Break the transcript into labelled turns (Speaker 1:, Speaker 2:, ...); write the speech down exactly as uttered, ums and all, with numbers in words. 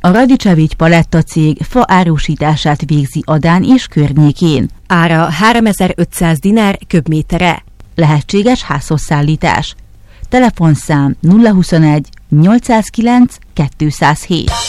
Speaker 1: A Radicevics Paletta cég fa árusítását végzi Adán és környékén.
Speaker 2: Ára háromezer-ötszáz dinár köbméterre.
Speaker 1: Lehetséges házhoz szállítás. Telefonszám nulla huszonegy nyolcszázkilenc kétszázhét.